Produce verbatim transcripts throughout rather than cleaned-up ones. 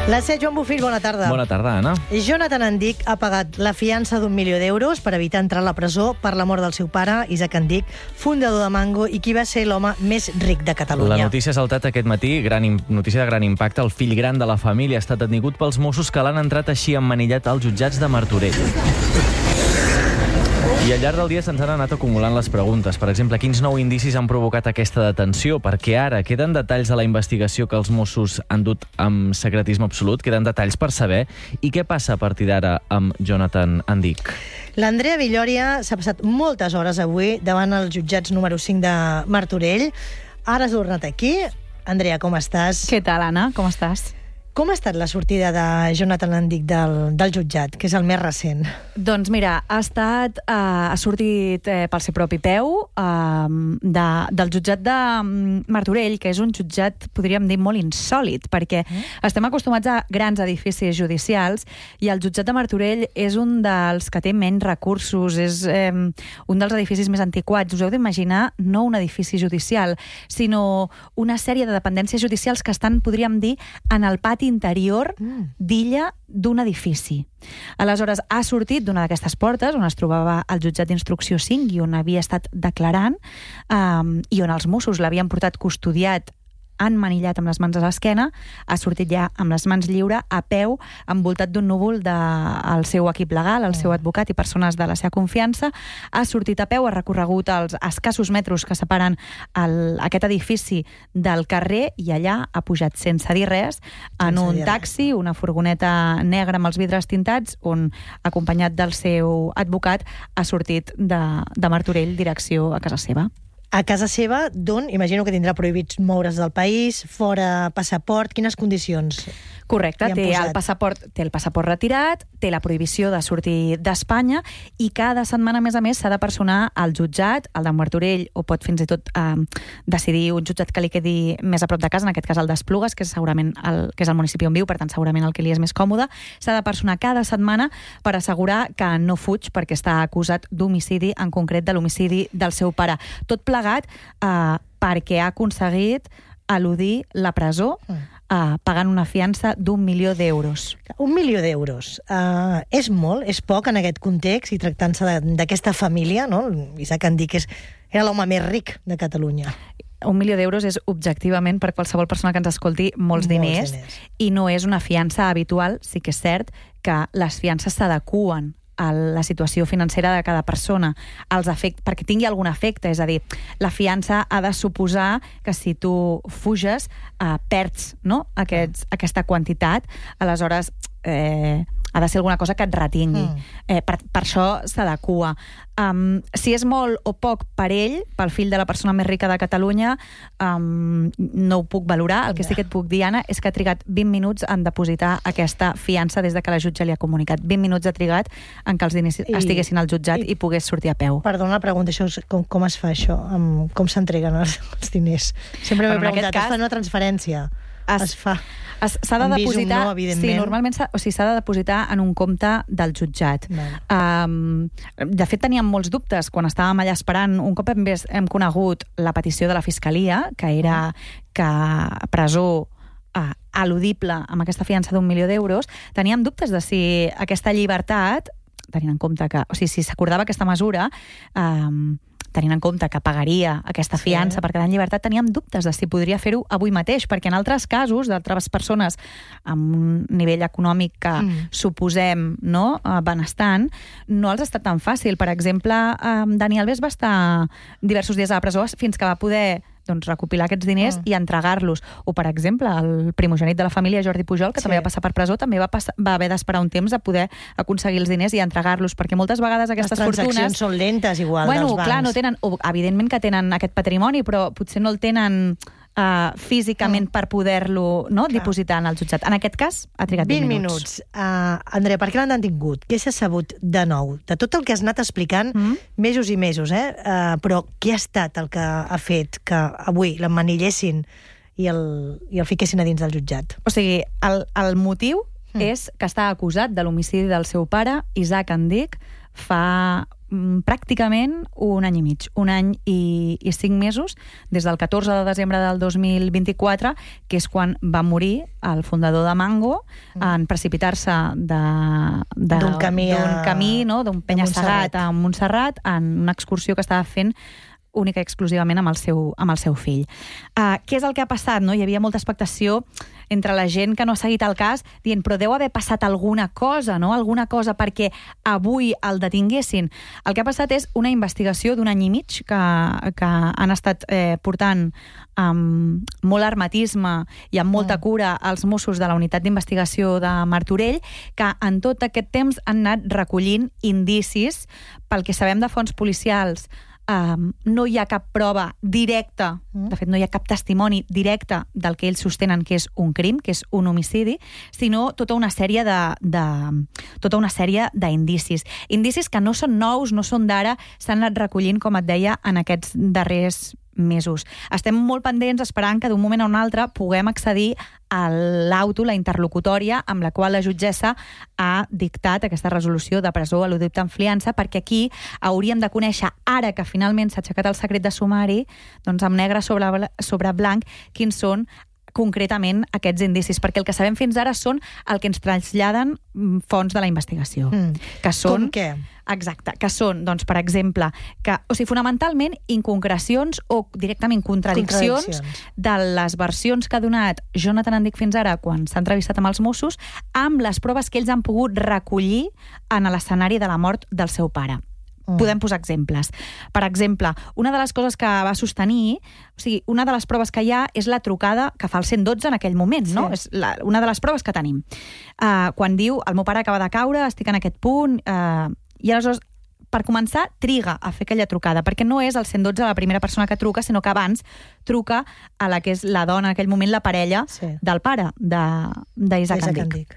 La C. Joan Bofill, bona tarda. Bona tarda, Anna. Jonathan Andic ha pagat la fiança d'un milió d'euros per evitar entrar a la presó per la mort del seu pare, Isaac Andic, fundador de Mango i qui va ser l'home més ric de Catalunya. La notícia ha saltat aquest matí, gran, notícia de gran impacte. El fill gran de la família ha estat detingut pels Mossos que l'han entrat així emmanillat als jutjats de Martorell. I al llarg del dia se'ns han anat acumulant les preguntes. Per exemple, quins nou indicis han provocat aquesta detenció? Perquè ara queden detalls de la investigació que els Mossos han dut amb secretisme absolut? Queden detalls per saber? I què passa a partir d'ara amb Jonathan Andic? L'Andrea Villòria s'ha passat moltes hores avui davant els jutjats número cinc de Martorell. Ara has tornat aquí. Andrea, com estàs? Què tal, Anna? Com estàs? Com ha estat la sortida de Jonathan Andic del, del jutjat, que és el més recent? Doncs mira, ha estat, eh, ha sortit eh, pel seu propi peu eh, de, del jutjat de Martorell, que és un jutjat, podríem dir, molt insòlid, perquè mm. estem acostumats a grans edificis judicials i el jutjat de Martorell és un dels que té menys recursos, és eh, un dels edificis més antiquats. Us heu d'imaginar no un edifici judicial, sinó una sèrie de dependències judicials que estan, podríem dir, en el pati interior mm. d'illa d'un edifici. Aleshores, ha sortit d'una d'aquestes portes on es trobava el jutjat d'instrucció cinc i on havia estat declarant um, i on els Mossos l'havien portat custodiat enmanillat amb les mans a l'esquena, ha sortit ja amb les mans lliure, a peu, envoltat d'un núvol del seu equip legal, el seu advocat i persones de la seva confiança, ha sortit a peu, ha recorregut els escassos metres que separen el, aquest edifici del carrer i allà ha pujat sense dir res en un taxi, una furgoneta negra amb els vidres tintats, on, acompanyat del seu advocat, ha sortit de, de Martorell direcció a casa seva. A casa seva, d'on imagino que tindrà prohibits moure's del país, fora passaport, quines condicions? Correcte, té el, passaport, té el passaport retirat, té la prohibició de sortir d'Espanya i cada setmana, a més a més, s'ha de personar al jutjat, el de Martorell, o pot fins i tot eh, decidir un jutjat que li quedi més a prop de casa, en aquest cas el d'Esplugues, que és segurament el, que és el municipi on viu, per tant segurament el que li és més còmode. S'ha de personar cada setmana per assegurar que no fuig perquè està acusat d'homicidi, en concret de l'homicidi del seu pare. Tot plegat eh, perquè ha aconseguit eludir la presó eh, pagant una fiança d'un milió d'euros. Un milió d'euros. Uh, és molt, és poc en aquest context i tractant-se d'aquesta família, no? Isaac Andic és, era l'home més ric de Catalunya. Un milió d'euros és objectivament, per qualsevol persona que ens escolti, molts, molts diners, diners, i no és una fiança habitual. Sí que és cert que les fiances s'adeqüen a la situació financera de cada persona, als efectes, perquè tingui algun efecte, és a dir, la fiança ha de suposar que si tu fuges eh, perds, no? Aquests, aquesta quantitat, aleshores eh, ha de ser alguna cosa que et retingui. Mm. Eh, per, per això s'adequa. Um, si és molt o poc per ell, pel fill de la persona més rica de Catalunya, um, no ho puc valorar. El que sí que et puc dir, Anna, és que ha trigat vint minuts en depositar aquesta fiança des de que la jutge li ha comunicat. vint minuts ha trigat en que els diners I, estiguessin al jutjat i, i pogués sortir a peu. Perdona la pregunta, això, com, com es fa això? Com s'entreguen els, els diners? Sempre m'he preguntat, cas, es fa una transferència? Es, es fa... S'ha de depositar, no, sí, normalment s'ha o sigui, de depositar en un compte del jutjat. Um, de fet, teníem molts dubtes quan estàvem allà esperant. Un cop hem, vist, hem conegut la petició de la Fiscalia, que era que presó uh, eludible amb aquesta fiança d'un milió d'euros, teníem dubtes de si aquesta llibertat, tenint en compte que, o sigui, si s'acordava aquesta mesura, um, tenint en compte que pagaria aquesta fiança sí. per quedar en llibertat, teníem dubtes de si podria fer-ho avui mateix, perquè en altres casos d'altres persones amb un nivell econòmic que mm. suposem no, benestant, no els ha estat tan fàcil. Per exemple, Dani Alves va estar diversos dies a la presó fins que va poder doncs, recopilar aquests diners mm. i entregar-los. O, per exemple, el primogènit de la família, Jordi Pujol, que sí. també va passar per presó, també va, passar, va haver d'esperar un temps a poder aconseguir els diners i entregar-los, perquè moltes vegades aquestes fortunes... Les transaccions són lentes, igual, bueno, dels bancs. Clar, no tenen, o, evidentment que tenen aquest patrimoni, però potser no el tenen... Uh, físicament mm. per poder-lo no, dipositar en el jutjat. En aquest cas, ha trigat vint minuts. minuts. Uh, Andrea, per què l'han detingut? Què s'ha sabut de nou? De tot el que has anat explicant mm. mesos i mesos, eh? Uh, però què ha estat el que ha fet que avui l'emmanillessin i el, i el fiquessin a dins del jutjat? O sigui, el, el motiu mm. és que està acusat de l'homicidi del seu pare, Isaac Andic, fa mm, pràcticament un any i mig, un any i, i cinc mesos, des del catorze de desembre del dos mil vint-i-quatre, que és quan va morir el fundador de Mango, mm. en precipitar-se d'un camí, a... camí no? d'un penya-segat a Montserrat, en una excursió que estava fent única i exclusivament amb el seu, amb el seu fill. Uh, què és el que ha passat? No? Hi havia molta expectació entre la gent que no ha seguit el cas, dient, però deu haver passat alguna cosa, no? Alguna cosa perquè avui el detinguessin. El que ha passat és una investigació d'un any i mig que, que han estat eh, portant amb molt hermetisme i amb molta cura els Mossos de la unitat d'investigació de Martorell, que en tot aquest temps han anat recollint indicis, pel que sabem de fonts policials. Um, no hi ha cap prova directa, mm. de fet no hi ha cap testimoni directe del que ells sostenen que és un crim, que és un homicidi, sinó tota una sèrie de, de tota una sèrie d'indicis. Indicis que no són nous, no són d'ara, s'han anat recollint, com et deia, en aquests darrers mesos. Estem molt pendents esperant que d'un moment a un altre puguem accedir a l'auto, la interlocutòria, amb la qual la jutgessa ha dictat aquesta resolució de presó eludit amb fiança, perquè aquí hauríem de conèixer, ara que finalment s'ha aixecat el secret de sumari, doncs amb negre sobre, sobre blanc, quins són concretament aquests indicis, perquè el que sabem fins ara són el que ens traslladen fonts de la investigació. Mm. Que són, com què? Exacte, que són, doncs, per exemple, que, o sigui, fonamentalment inconcrecions o directament contradiccions, contradiccions de les versions que ha donat Jonathan Endic fins ara quan s'ha entrevistat amb els Mossos amb les proves que ells han pogut recollir en l'escenari de la mort del seu pare. Podem posar exemples. Per exemple, una de les coses que va sostenir, o sigui, una de les proves que hi ha és la trucada que fa el cent dotze en aquell moment, no? Sí. És la, una de les proves que tenim. Uh, quan diu, el meu pare acaba de caure, estic en aquest punt, uh, i aleshores, per començar, triga a fer aquella trucada, perquè no és el cent dotze la primera persona que truca, sinó que abans truca a la que és la dona, en aquell moment la parella, sí, del pare d'Isaac Endic.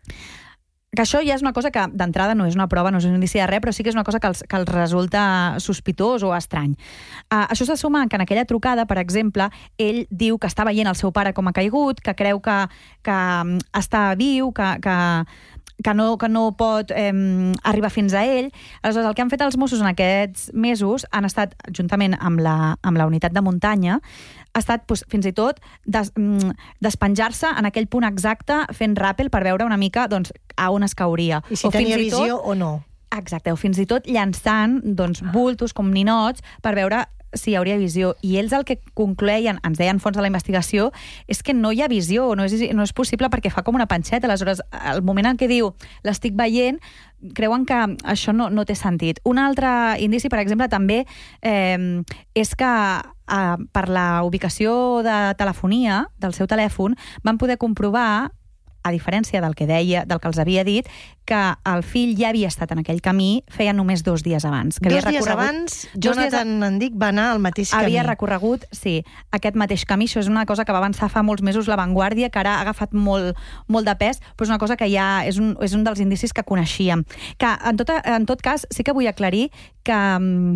Que això ja és una cosa que d'entrada no és una prova, no és un indici de res, però sí que és una cosa que els, que els resulta sospitós o estrany. Uh, això se suma que en aquella trucada, per exemple, ell diu que està veient el seu pare com ha caigut, que creu que, que està viu, que, que, que, no, que no pot eh, arribar fins a ell. Aleshores, el que han fet els Mossos en aquests mesos han estat, juntament amb la, amb la unitat de muntanya, ha estat doncs, fins i tot des, despenjar-se en aquell punt exacte fent ràpel per veure una mica doncs, a on es cauria. I si o tenia fins visió tot, o no. Exacte, o fins i tot llançant doncs, bultos com ninots per veure si hi hauria visió. I ells el que concloïen, ens deien fons de la investigació, és que no hi ha visió, no és, no és possible perquè fa com una panxeta. Aleshores, el moment en què diu l'estic veient, creuen que això no, no té sentit. Un altre indici, per exemple, també eh, és que eh, per la ubicació de telefonia del seu telèfon van poder comprovar, a diferència del que deia, del que els havia dit, que el fill ja havia estat en aquell camí feia només dos dies abans. Que dos dies abans, Jonathan Endic va anar al mateix camí. Havia recorregut, sí, aquest mateix camí. Això és una cosa que va avançar fa molts mesos La Vanguardia, que ara ha agafat molt, molt de pes, però és una cosa que ja és un, és un dels indicis que coneixíem. Que, en tot, en tot cas, sí que vull aclarir que um,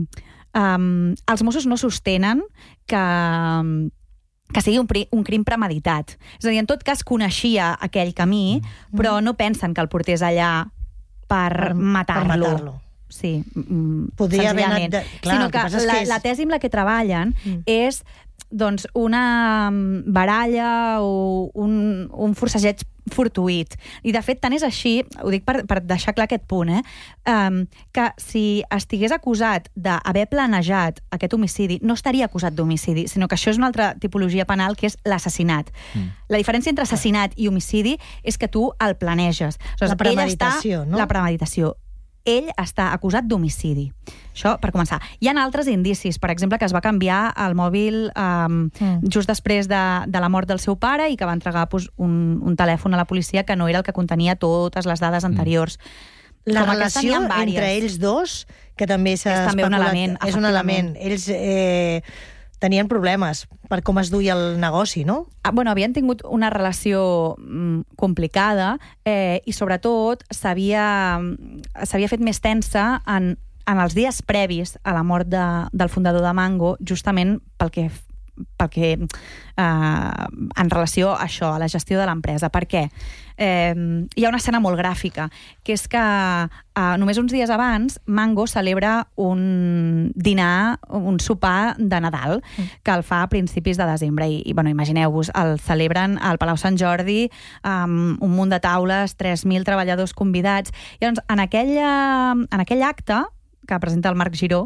um, els Mossos no sostenen que... Um, que sigui un, un crim premeditat. És a dir, en tot cas coneixia aquell camí, mm. però no pensen que el portés allà per, per matar-lo. Per matar-lo. Sí, podria haver anat... De... Clar, sinó que, que la, és... la tesi amb la que treballen mm. és doncs, una baralla o un, un forcejeig fortuït. I, de fet, tant és així, ho dic per, per deixar clar aquest punt, eh, um, que si estigués acusat d'haver planejat aquest homicidi, no estaria acusat d'homicidi, sinó que això és una altra tipologia penal, que és l'assassinat. Mm. La diferència entre assassinat i homicidi és que tu el planeges. Aleshores, la premeditació, està, no? La premeditació. Ell està acusat d'homicidi. Això, per començar. Hi ha altres indicis, per exemple, que es va canviar el mòbil um, mm. just després de, de la mort del seu pare i que va entregar pues, un, un telèfon a la policia que no era el que contenia totes les dades anteriors. Mm. La relació entre ells dos, que també s'ha especulat... És també un element, és un element. Ells... Eh, tenien problemes per com es duia el negoci, no? Ah, bueno, havien tingut una relació mm, complicada eh, i, sobretot, s'havia s'havia fet més tensa en, en els dies previs a la mort de, del fundador de Mango, justament pel que pel que, eh, en relació a això, a la gestió de l'empresa. Per què? Eh, hi ha una escena molt gràfica, que és que eh, només uns dies abans Mango celebra un dinar, un sopar de Nadal, que el fa a principis de desembre. I, i bueno, imagineu-vos, el celebren al Palau Sant Jordi, amb un munt de taules, tres mil treballadors convidats. I llavors, en aquell, en aquell acte, que presenta el Marc Giró,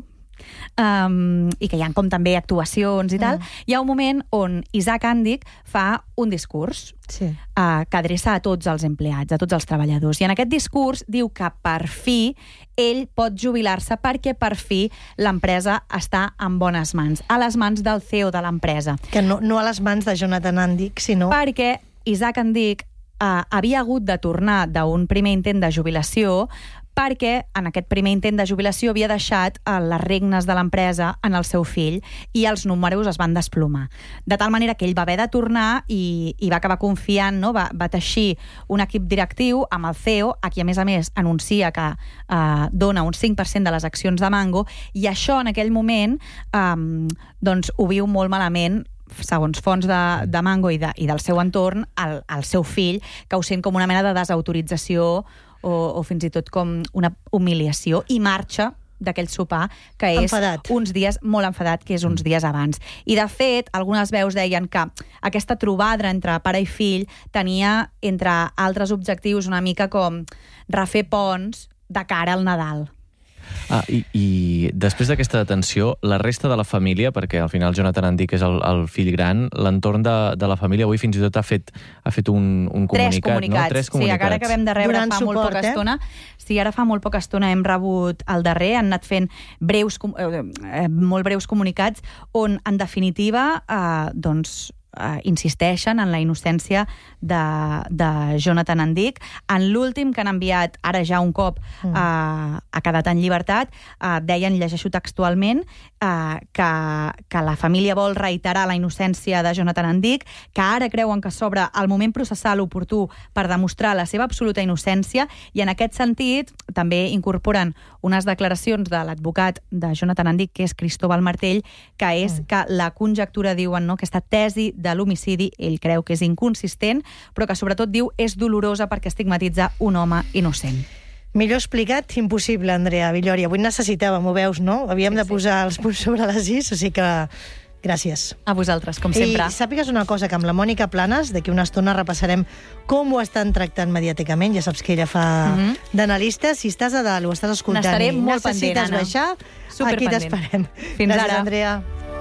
Um, i que hi ha com també actuacions i tal, mm. hi ha un moment on Isaac Andic fa un discurs sí. uh, que adreça a tots els empleats, a tots els treballadors, i en aquest discurs diu que per fi ell pot jubilar-se perquè per fi l'empresa està en bones mans, a les mans del C E O de l'empresa. Que no, no a les mans de Jonathan Andic, sinó... Perquè Isaac Andic uh, havia hagut de tornar d'un primer intent de jubilació perquè en aquest primer intent de jubilació havia deixat les regnes de l'empresa en el seu fill i els números es van desplomar. De tal manera que ell va haver de tornar i, i va acabar confiant, no? va, va teixir un equip directiu amb el C E O, a qui a més a més anuncia que eh, dona un cinc per cent de les accions de Mango, i això en aquell moment eh, doncs ho viu molt malament, segons fonts de, de Mango i, de, i del seu entorn, el, el seu fill, que ho sent com una mena de desautorització o, o fins i tot com una humiliació, i marxa d'aquell sopar, que és enfadat. uns dies molt enfadat, que és uns dies abans. I, de fet, algunes veus deien que aquesta trobada entre pare i fill tenia, entre altres objectius, una mica com refer ponts de cara al Nadal. Ah, i, i després d'aquesta detenció, la resta de la família, perquè al final Jonathan Andic és el, el fill gran, l'entorn de, de la família avui fins i tot ha fet, ha fet un, un comunicat. Tres comunicats. No? Tres comunicats. Sí, ara acabem de rebre Donant fa suport, molt poca eh? estona. Sí, ara fa molt poca estona hem rebut el darrer, han anat fent breus, eh, molt breus comunicats on, en definitiva, eh, doncs, Uh, insisteixen en la innocència de, de Jonathan Andic. En l'últim que han enviat, ara ja un cop mm. uh, ha quedat en llibertat, uh, deien, llegeixo textualment, uh, que, que la família vol reiterar la innocència de Jonathan Andic, que ara creuen que s'obre el moment processal oportú per demostrar la seva absoluta innocència, i en aquest sentit també incorporen unes declaracions de l'advocat de Jonathan Andic, que és Cristóbal Martell, que és mm. que la conjectura, diuen, no, aquesta tesi de l'homicidi, ell creu que és inconsistent, però que sobretot diu és dolorosa perquè estigmatitza un home innocent. Millor explicat, impossible, Andrea Villori. Avui necessitàvem, ho veus, no? Havíem sí, de posar sí. els punts sobre les is, o sigui que gràcies. A vosaltres, com sempre. I sàpigues una cosa, que amb la Mònica Planes, d'aquí una estona repassarem com ho estan tractant mediàticament. Ja saps que ella fa mm-hmm. d'analista. Si estàs a dalt, ho estàs escoltant N'estaré i molt necessites pendent, baixar, Super aquí pendent. t'esperem. Fins gràcies, ara. Andrea.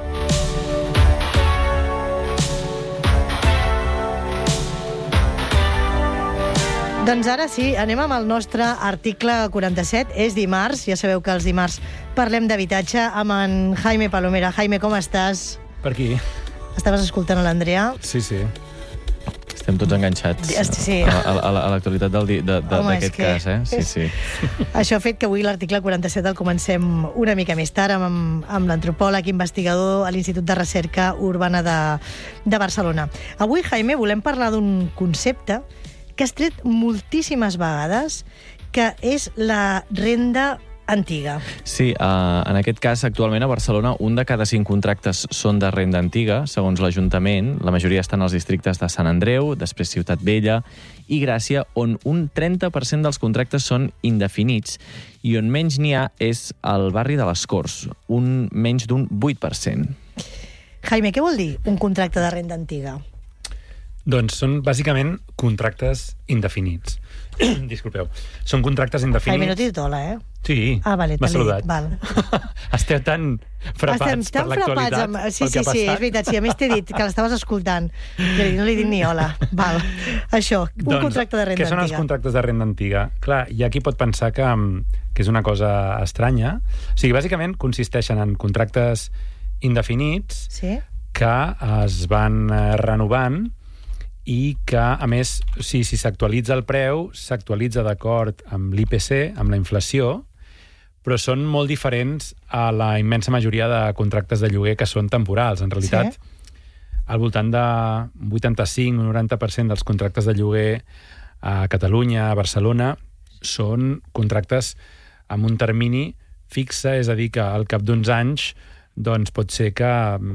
Doncs ara sí, anem amb el nostre article quaranta-set. És dimarts, ja sabeu que els dimarts parlem d'habitatge amb en Jaime Palomera. Jaime, com estàs? Per aquí. Estaves escoltant a l'Andrea? Sí, sí. Estem tots enganxats sí. a, a, a l'actualitat d'aquest que... cas, eh? Sí, sí. Això ha fet que avui l'article quaranta-set el comencem una mica més tard amb, amb l'antropòleg investigador a l'Institut de Recerca Urbana de, de Barcelona. Avui, Jaime, volem parlar d'un concepte que has tret moltíssimes vegades, que és la renda antiga. Sí, uh, en aquest cas, actualment a Barcelona, un de cada cinc contractes són de renda antiga, segons l'Ajuntament. La majoria estan als districtes de Sant Andreu, després Ciutat Vella i Gràcia, on un trenta per cent dels contractes són indefinits, i on menys n'hi ha és al barri de les Corts, un menys d'un vuit per cent. Jaime, què vol dir un contracte de renda antiga? Doncs són bàsicament contractes indefinits. Disculpeu. Són contractes indefinits... Jaime, no t'he dit hola, eh? Sí, ah, vale, m'ha saludat. Val. Esteu tan frapats Estem tan per l'actualitat, amb... Sí, pel sí, que ha sí, passat. és veritat. Sí, a més t'he dit que l'estaves escoltant. Que no li he dit ni hola. Val. Això, un doncs, contracte de renda antiga. Què són els contractes de renda antiga? Clar, hi ha qui pot pensar que, que és una cosa estranya. O sigui, bàsicament consisteixen en contractes indefinits sí? que es van renovant i que, a més, o sigui, si s'actualitza el preu, s'actualitza d'acord amb l'I P C, amb la inflació, però són molt diferents a la immensa majoria de contractes de lloguer que són temporals. En realitat, sí? Al voltant de vuitanta-cinc o noranta per cent dels contractes de lloguer a Catalunya, a Barcelona, són contractes amb un termini fixe, és a dir, que al cap d'uns anys doncs pot ser que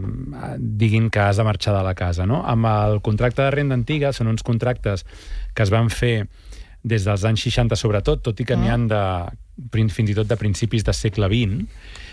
diguin que has de marxar de la casa, no? Amb el contracte de renda antiga, són uns contractes que es van fer des dels anys seixanta sobretot, tot i que n'hi ha de, fins i tot de principis del segle vint,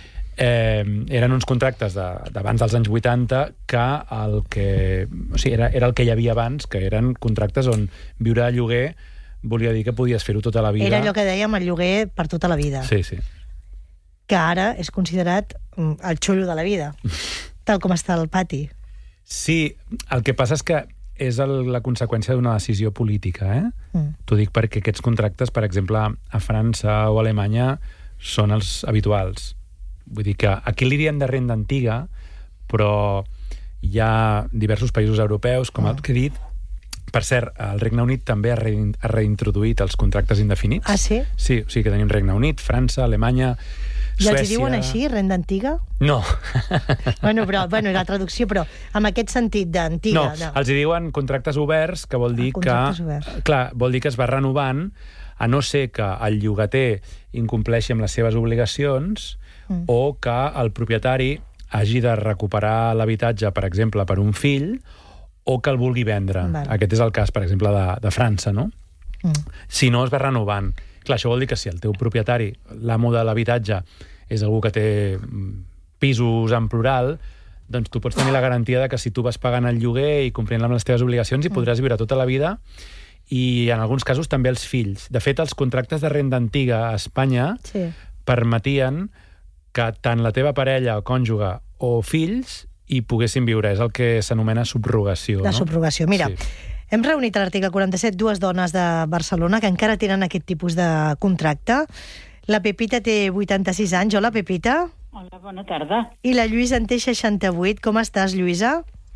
eh, eren uns contractes d'abans de, dels anys vuitanta que el que... O sigui, era, era el que hi havia abans, que eren contractes on viure de lloguer volia dir que podies fer-ho tota la vida. Era allò que dèiem, el lloguer per tota la vida. Sí, sí. Que ara és considerat el xullo de la vida, tal com està el pati. Sí, el que passa és que és el, la conseqüència d'una decisió política, eh? Mm. T'ho dic perquè aquests contractes, per exemple, a França o a Alemanya, són els habituals. Vull dir que aquí li diem de renda antiga, però hi ha diversos països europeus, com mm. el que he dit. Per cert, el Regne Unit també ha, re ha reintroduït els contractes indefinits. Ah, sí? Sí, o sigui que tenim Regne Unit, França, Alemanya, I Suècia... els hi diuen així, renda antiga? No. Bueno, però, bueno, la traducció, però amb aquest sentit d'antiga. No, no, els hi diuen contractes oberts, que vol dir ah, que... Oberts. Clar, vol dir que es va renovant, a no ser que el llogater incompleixi amb les seves obligacions mm. o que el propietari hagi de recuperar l'habitatge, per exemple, per un fill, o que el vulgui vendre. Vale. Aquest és el cas, per exemple, de, de França, no? Mm. Si no, es va renovant. Clar, això vol dir que si el teu propietari, l'amo de l'habitatge, és algú que té pisos en plural, doncs tu pots tenir la garantia de que si tu vas pagant el lloguer i complint amb les teves obligacions, hi podràs viure tota la vida, i en alguns casos també els fills. De fet, els contractes de renda antiga a Espanya sí. permetien que tant la teva parella o cònjuge o fills i poguessin viure. És el que s'anomena subrogació. La no? subrogació. Mira, sí. hem reunit a l'article quaranta-set dues dones de Barcelona que encara tenen aquest tipus de contracte. La Pepita té vuitanta-sis anys. Hola, Pepita. Hola, bona tarda. I la Lluïsa en té seixanta-vuit. Com estàs, Lluïsa?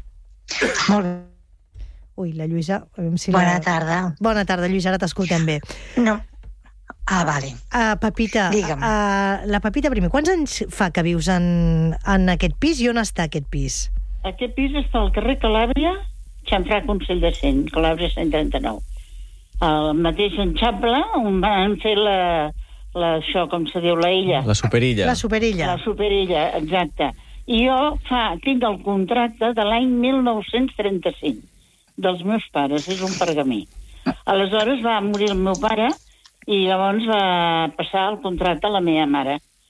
Molt bé. Ui, la Lluïsa... Si bona la... tarda. Bona tarda, Lluïsa, ara t'escoltem bé. No. Ah, vale. Uh, Pepita, uh, la Pepita primer, quants anys fa que vius en, en aquest pis i on està aquest pis? Aquest pis està al carrer Calàbria, Xamfrà Consell de Cent, Calàbria cent trenta-nou. El mateix Eixample, on van fer la, la, això, com se diu, la illa. La superilla. La superilla. La superilla, exacte. I jo fa, tinc el contracte de l'any mil nou-cents trenta-cinc, dels meus pares, és un pergamí. Aleshores va morir el meu pare, i llavors va passar el contracte a la meva mare.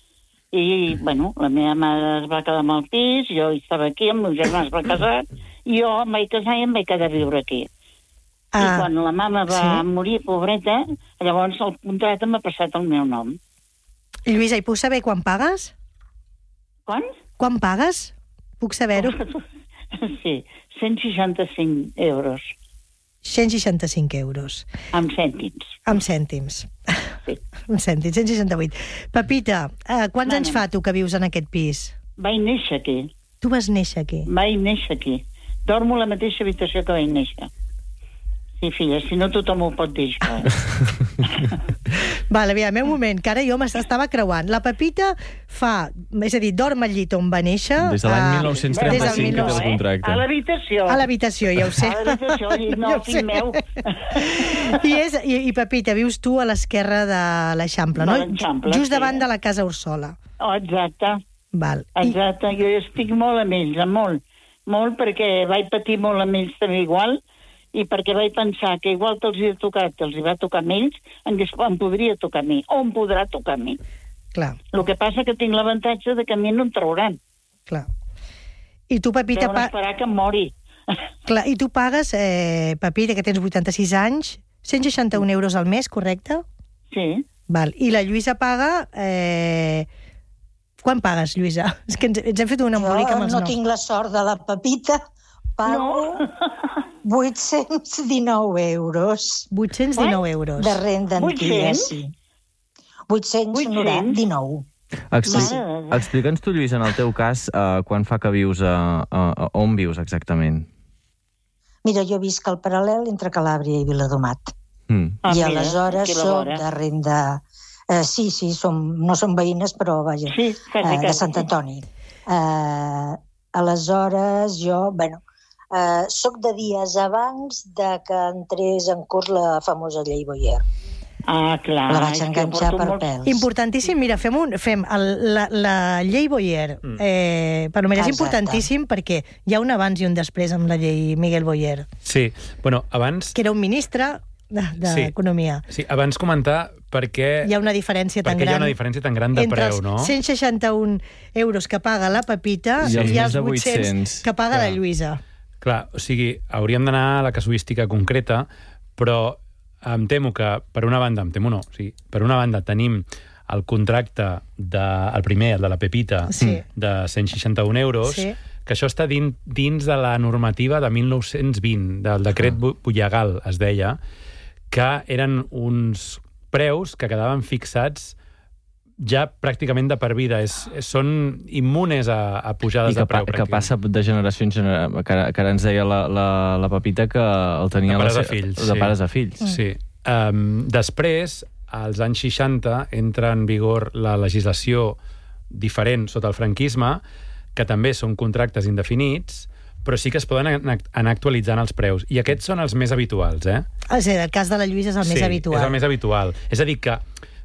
I, bueno, la meva mare es va quedar amb el pis, jo estava aquí, el meu germà es va casar, i jo em vaig casar i em vaig quedar a viure aquí. Ah, I quan la mama va sí? morir, pobreta, llavors el contracte m'ha passat el meu nom. Lluïsa, i puc saber quan pagues? Quan? Quan pagues? Puc saber-ho? Sí, cent seixanta-cinc euros. cent seixanta-cinc euros. Amb cèntims. Amb cèntims. Sí. Amb cèntims, cent seixanta-vuit. Pepita, eh, quants no, anys no. fa tu que vius en aquest pis? Vaig néixer aquí. Tu vas néixer aquí? Vaig néixer aquí. Dormo a la mateixa habitació que vaig néixer. Sí, filla, si no tothom ho pot dir, això. Eh? Vale, aviam, un moment, que ara jo m'estava creuant. La Pepita fa, és a dir, dorm al llit on va néixer... Des de l'any mil nou-cents trenta-cinc que té el contracte. A l'habitació. A l'habitació, ja ho sé. A l'habitació, no, ja fill meu. I, és, i, I, Pepita, vius tu a l'esquerra de l'Eixample, no? Just davant de la Casa Ursola. Oh, exacte. Val. Exacte, I... jo estic molt amb ells, molt. Molt, perquè vaig patir molt amb ells també igual, i perquè vaig pensar que igual que els hi ha tocat, que els hi va tocar a ells, em podria tocar a mi, o em podrà tocar a mi. Clar. El que passa que tinc l'avantatge de que a mi no em trauran. Clar. I tu, Pepita... Deuen esperar que em mori. Clar, i tu pagues, eh, Pepita, que tens vuitanta-sis anys, cent seixanta-un euros al mes, correcte? Sí. Val. I la Lluïsa paga... Eh... Quan pagues, Lluïsa? És que ens, ens hem fet un embolic amb els no noms. Jo no tinc la sort de la Pepita. Pago no. vuit-cents dinou euros. vuit-cents dinou euros. De renda antiga, sí. vuit-cents dinou. Explica, Explica'ns tu, Lluís, en el teu cas, uh, quan fa que vius, uh, uh, on vius exactament? Mira, jo visc al paral·lel entre Calàbria i Viladomat. Mm. Ah, I aleshores soc de renda... Uh, sí, sí, som, no som veïnes, però vaja, sí, quasi, uh, de Sant Antoni. Uh, aleshores, jo, bueno, uh, soc de dies abans de que entrés en curs la famosa llei Boyer. Ah, clar. La vaig és que enganxar porto per molts- pèls. Importantíssim, mira, fem, un, fem el, la, la llei Boyer. Mm. Eh, per mi és Exacte. importantíssim perquè hi ha un abans i un després amb la llei Miguel Boyer, Sí, bueno, abans... que era un ministre d'Economia. Sí, sí, abans comentar per què... Hi ha una diferència tan perquè gran hi ha una diferència tan gran de entre preu, els no? cent seixanta-un euros que paga la Pepita I els i més els de vuit-cents vuit-cents. que paga Clar. la Lluïsa. Clar, o sigui, hauríem d'anar a la casuística concreta, però em temo que, per una banda, em temo no, o sigui, per una banda tenim el contracte, de, el primer, el de la Pepita, Sí. de cent seixanta-un euros, Sí. que això està dins, dins de la normativa de mil nou-cents vint, del decret Ah. Bu- Bullagal, es deia, que eren uns preus que quedaven fixats ja pràcticament de per vida. És, són immunes a, a pujades I que, de preu. pa, que passa de generació en generació. Que, ara- que ara ens deia la, la, la Pepita que el tenia... De pares la a se- fills, De sí. pares a fills. Sí. Um, després, als anys seixanta, entra en vigor la legislació diferent sota el franquisme, que també són contractes indefinits, però sí que es poden anar, anar actualitzant els preus. I aquests són els més habituals, eh? O sigui, el cas de la Lluïsa és el sí, més habitual. és el més habitual. És a dir, que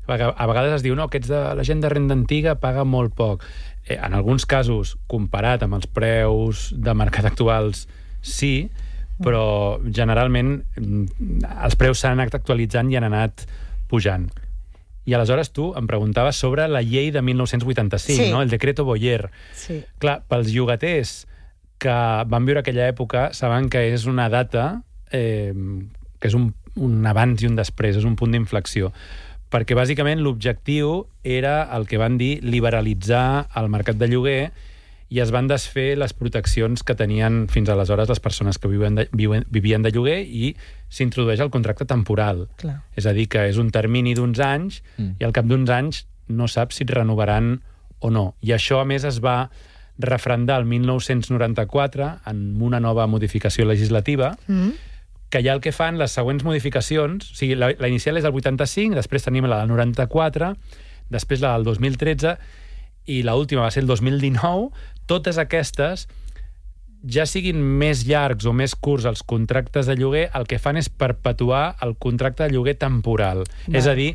a vegades es diu no, aquests de la gent de renda antiga paga molt poc. Eh, en alguns casos, comparat amb els preus de mercat actuals, sí, però generalment mm, els preus s'han anat actualitzant i han anat pujant. I aleshores tu em preguntaves sobre la llei de mil nou-cents vuitanta-cinc, Sí. no? El decreto Boyer. Sí. Clar, pels llogaters que van viure aquella època saben que és una data eh, que és un, un abans i un després, és un punt d'inflexió. Perquè bàsicament l'objectiu era el que van dir liberalitzar el mercat de lloguer i es van desfer les proteccions que tenien fins aleshores les persones que viuen de, viuen, vivien de lloguer i s'introdueix el contracte temporal. Clar. És a dir, que és un termini d'uns anys Mm. i al cap d'uns anys no saps si et renovaran o no. I això, a més, es va refrendar el mil nou-cents noranta-quatre amb una nova modificació legislativa Mm. que ja el que fan les següents modificacions, o sigui, la, la inicial és el vuitanta-cinc, després tenim la del noranta-quatre, després la del dos mil tretze i l'última va ser el dos mil dinou. Totes aquestes, ja siguin més llargs o més curts els contractes de lloguer, el que fan és perpetuar el contracte de lloguer temporal. Va. És a dir,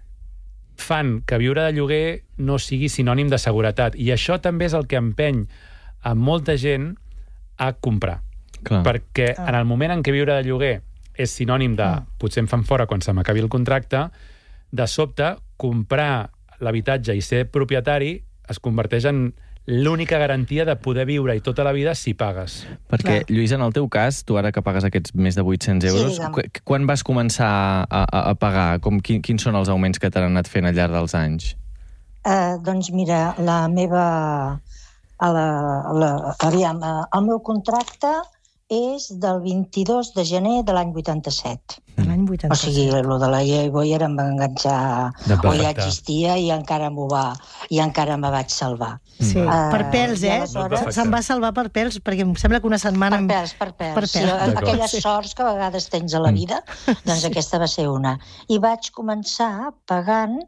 fan que viure de lloguer no sigui sinònim de seguretat. I això també és el que empeny a molta gent a comprar. Clar. Perquè Ah. en el moment en què viure de lloguer és sinònim de Ah. potser em fan fora quan se m'acabi el contracte, de sobte comprar l'habitatge i ser propietari es converteix en l'única garantia de poder viure-hi tota la vida si pagues. Perquè, Clar. Lluís, en el teu cas, tu ara que pagues aquests més de vuit-cents Sí, euros, digue'm. qu- quan vas començar a, a, a pagar? Com, quin, quins són els augments que t'han anat fent al llarg dels anys? Eh, doncs mira, la meva... A la, a la, aviam, eh, el meu contracte és del vint-i-dos de gener de l'any vuitanta-set. De l'any O vuitanta-set. sigui, el de la llei Boyer em va enganxar, De o ja perfecte. existia i encara m'ho va, i encara me vaig salvar. Sí, Ah, per pèls, i eh? aleshores- Se'n va salvar per pèls, perquè em sembla que una setmana... Per pèls, per pèls. Per Sí, pèls. D'acord. aquelles sorts que a vegades tens a la vida, doncs aquesta va ser una. I vaig començar pagant,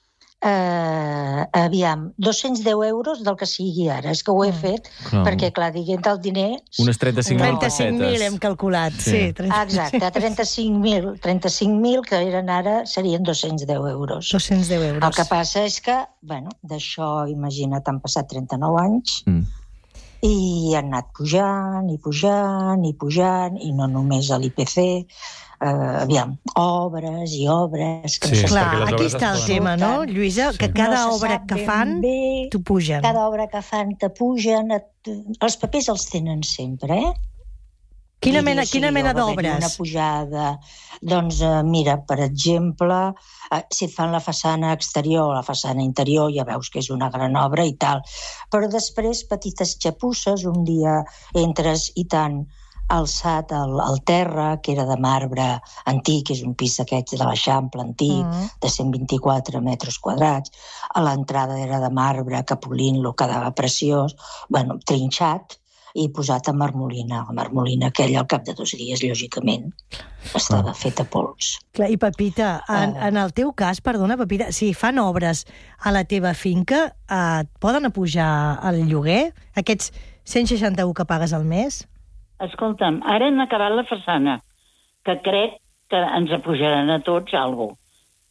eh, aviam, dos-cents deu euros del que sigui ara. És que ho he fet Clar. perquè, clar, diguent el diner... Unes trenta-cinc mil trenta-cinc mil hem pessetes. calculat, sí. Sí. sí trenta... Exacte, trenta-cinc mil, trenta-cinc mil que eren ara serien dos-cents deu euros. dos-cents deu euros. El que passa és que, bueno, d'això, imagina't, han passat trenta-nou anys Mm. i han anat pujant i pujant i pujant, i no només a l'I P C, eh, aviam, obres i obres... Que Sí, no se Clar, perquè les aquí obres està es el poden- tema, no, Lluïsa? Que Sí. cada no se obra sap que ben fan bé, t'ho pugen. cada obra que fan te pugen, et... els papers els tenen sempre, eh? Quina I mena, dius, quina sí, mena va haver-hi d'obres? Una pujada... Doncs, eh, mira, per exemple, eh, si et fan la façana exterior o la façana interior, ja veus que és una gran obra i tal. Però després, petites xapusses, un dia entres i tant alçat al, al terra, que era de marbre antic, és un pis d'aquests de l'Eixample antic, Mm. de cent vint-i-quatre metres quadrats. A l'entrada era de marbre, que polint-lo quedava preciós, bueno, trinxat, i posat a marmolina. La marmolina aquella al cap de dos dies, lògicament, estava Ah. feta pols. Clar, i Pepita, en, Ah. en el teu cas, perdona, Pepita, si fan obres a la teva finca, eh, et poden apujar el lloguer? Aquests cent seixanta-un que pagues al mes? Escolta'm, ara han acabat la façana, que crec que ens apujaran a tots alguna cosa.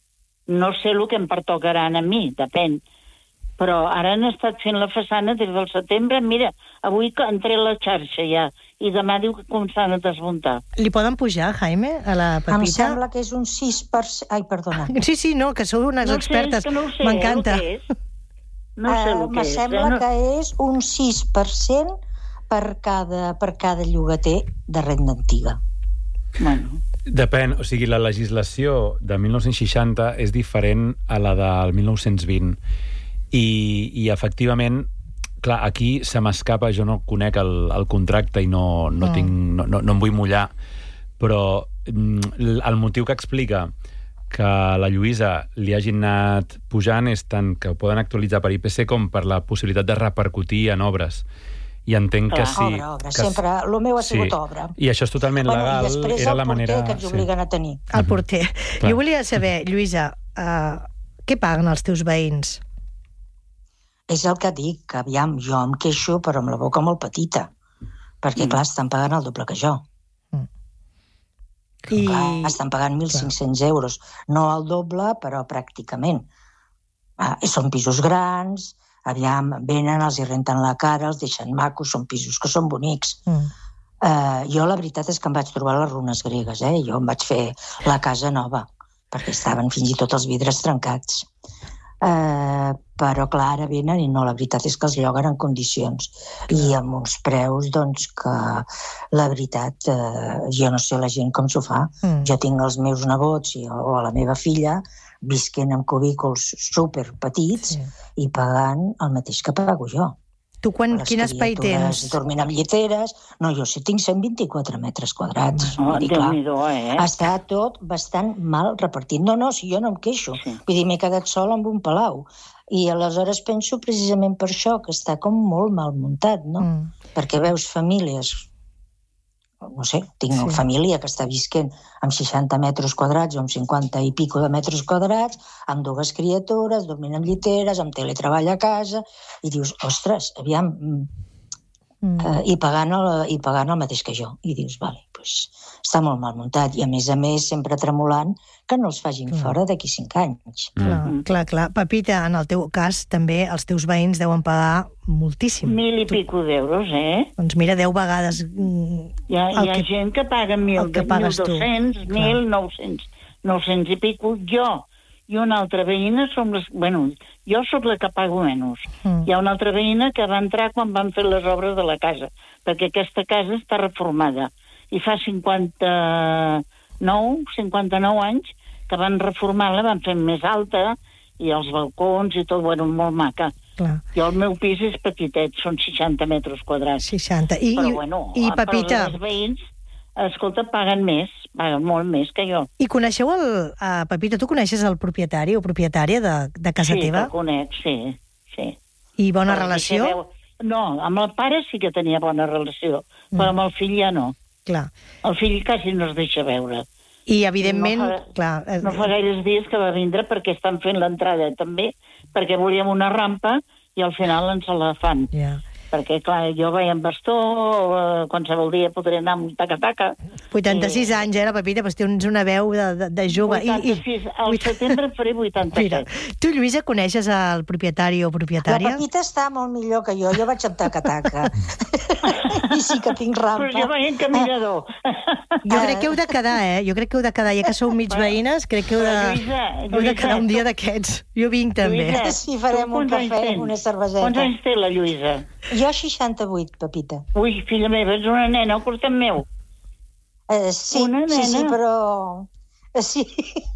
No sé el que em pertocaran a mi, depèn. Però ara han estat fent la façana des del setembre. Mira, avui entrei a la xarxa ja, i demà diu que començaran a desmuntar. Li poden pujar, Jaime, a la Pepita? Em sembla que és un sis per cent... Ai, perdona. Sí, sí, no, que sou unes no expertes. Sé, que no sé, m'encanta. El que és. No sé el uh, que és. Me sembla eh? no... que és un sis per cent per cada, per cada llogater de renda antiga. Bueno... Depèn, o sigui, la legislació de mil nou-cents seixanta és diferent a la del mil nou-cents vint. I, i efectivament, clar, aquí se m'escapa, jo no conec el, el contracte i no, no, Mm. tinc, no, no, no em vull mullar, però mm, el motiu que explica que la Lluïsa li hagin anat pujant és tant que ho poden actualitzar per I P C com per la possibilitat de repercutir en obres. I entenc que Clar, sí... obra, obra. Que, Sempre, el meu ha sigut sí. obra. I això és totalment Bueno, legal, i després era el la manera... porter que ens obliguen a tenir. El porter. Clar. Jo volia saber, Lluïsa, uh, què paguen els teus veïns? És el que dic, que aviam, jo em queixo però amb la boca molt petita, perquè, mm. clar, estan pagant el doble que jo. Mm. I... I... Clar, estan pagant mil cinc-cents euros. No el doble, però pràcticament. Ah, són pisos grans, aviam, venen, els hi renten la cara, els deixen macos, són pisos que són bonics. Mm. Uh, jo la veritat és que em vaig trobar les runes gregues, eh? Jo em vaig fer la casa nova, perquè estaven fins i tot els vidres trencats. Uh, però clar, ara venen i no, la veritat és que els lloguen en condicions i amb uns preus doncs que la veritat uh, jo no sé la gent com s'ho fa. Mm. Jo tinc els meus nebots i, o la meva filla visquent en cubícols super petits, sí, i pagant el mateix que pago jo. Tu quan, Les quin espai tens? dormint amb lliteres. No, jo sí tinc cent vint-i-quatre metres quadrats. No, Vull dir, clar, Déu-n'hi-do, eh? està tot bastant mal repartit. No, no, si jo no em queixo. Sí. Vull dir, m'he quedat sol amb un palau. I aleshores penso precisament per això, que està com molt mal muntat, no? Mm. Perquè veus famílies, no sé, tinc una Sí. família que està visquent amb seixanta metres quadrats o amb cinquanta i pico de metres quadrats, amb dues criatures, dormint en lliteres, amb teletreball a casa, i dius, ostres, aviam, Mm. eh, i, pagant el, i pagant el mateix que jo. I dius, vale, pues, està molt mal muntat. I a més a més, sempre tremolant que no els facin Clar. fora d'aquí cinc anys. Clar, Mm. clar, clar. Pepita, en el teu cas, també els teus veïns deuen pagar moltíssim. Mil i pico d'euros, eh? Doncs mira, deu vegades... mm, Hi ha, el hi ha que- gent que paga mil, el que mil pagues tu. dos-cents, Clar. mil nou-cents, nou-cents i pico. Jo i una altra veïna som les... Bueno, jo sóc la que pago menys. Mm. Hi ha una altra veïna que va entrar quan van fer les obres de la casa, perquè aquesta casa està reformada. I fa cinquanta-nou, cinquanta-nou anys que van reformar-la, van fer més alta, i els balcons i tot, bueno, molt maca. Clar, Jo el meu pis és petitet, són seixanta metres quadrats. seixanta. I, Però, bueno, i a Pepita, els veïns, escolta, paguen més, paguen molt més que jo. i coneixeu el... Uh, Pepita, tu coneixes el propietari o propietària de, de casa sí, teva? Sí, que conec, sí, sí. I bona Però relació? si veu- No, amb el pare sí que tenia bona relació, Mm. però amb el fill ja no. Clar. El fill quasi no es deixa veure. I, evidentment, No fa- clar... eh, No fa gaires dies que va vindre perquè estan fent l'entrada també, perquè volíem una rampa i al final ens la fan. Ja. Perquè, clar, jo vaig amb bastó, eh, qualsevol dia podré anar amb taca-taca. vuitanta-sis I- anys, eh, la Pepita, però tens una veu de, de, de jove. vuitanta-sis, al setembre faré vuitanta-set. Mira, tu, Lluïsa, coneixes el propietari o La propietària? Pepita està molt millor que jo. Jo vaig amb taca-taca. I sí que tinc rampa. Però jo vaig en caminador. Jo crec que heu de quedar, eh? Jo crec que heu de quedar. Ja que sou mig veïnes, crec que heu de, Però, Lluïsa, heu de Lluïsa, quedar un dia tu- d'aquests. Jo vinc també. Lluïsa, Sí, farem tu un quants anys cafè, tens? una cerveseta. Quants anys té la Lluïsa? Jo seixanta-vuit, Pepita. Ui, filla meva, ets una nena, al costat meu. Eh, sí, Una sí, sí, nena. però... eh, Sí,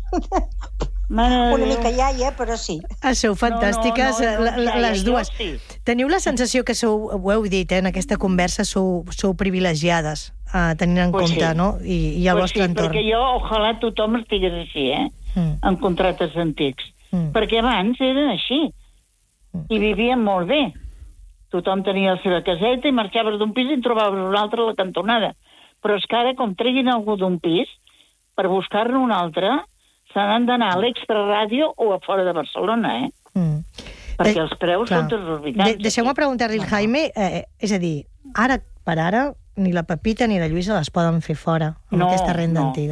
Mare de una Déu. mica iaia, però sí. Ah, sou fantàstiques, no, no, la- la- ja, les jo dues. sí. Teniu la sensació que sou, ho heu dit, eh, en aquesta conversa, sou, sou privilegiades, eh, tenint en Pues compte, sí. no? I, i el Pues vostre sí, entorn. perquè jo, ojalà tothom estigués així, eh? Mm. En contractes antics. Mm. Perquè abans eren així. I vivien molt bé. Tothom tenia la seva caseta i marxaves d'un pis i en trobaves un altre a la cantonada. Però és que ara, com treguin algú d'un pis, per buscar-ne un altre, se n'han d'anar a l'extraràdio o a fora de Barcelona, eh? Mm. Perquè Eh, els preus clar. són desorbitats. De, Deixeu-me aquí. preguntar-li al Jaime, eh, és a dir, ara per ara, ni la Pepita ni la Lluïsa les poden fer fora, amb No, aquesta renda no. antiga.